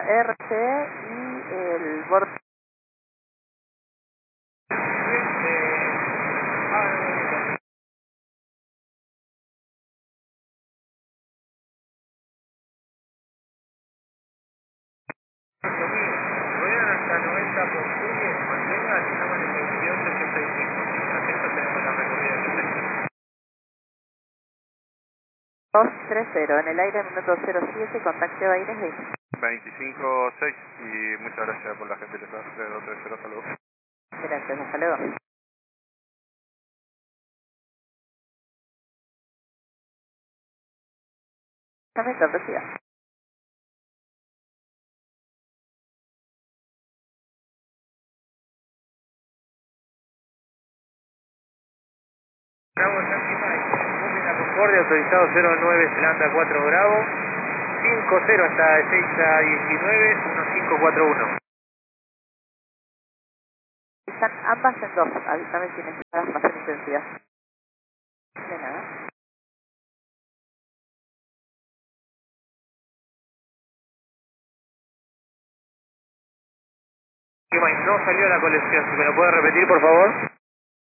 RC y el borde. Ruedan hasta 90 por serie, mantenga, estamos en el 2285. Atento, tenemos la recorrida de 85. 230, en el aire minuto 07, contacto aires 25-6 y muchas gracias por la gentileza de 230, hasta luego. Gracias, hasta luego. También cortesía. Bravo, encima de la Concordia, autorizado 09 Zelanda 4 Bravo, 50 hasta 6 a 19, 1541. Están ambas en 2, avísame si necesitas más intensidad. De nada. No salió la colección, ¿me lo puede repetir por favor?